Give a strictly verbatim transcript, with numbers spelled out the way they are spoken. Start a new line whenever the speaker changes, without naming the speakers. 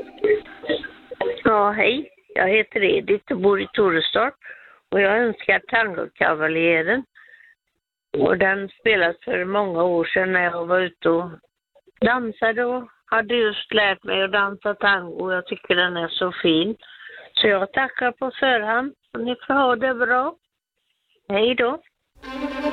Ja, hej. Jag heter Edith och bor i Torestorp. Och jag önskar Tangokavaljören. Och den spelas för många år sedan när jag var ute och dansade och hade just lärt mig att dansa tango. Jag tycker den är så fin. Så jag tackar på förhand. Och ni får ha det bra. Hej då.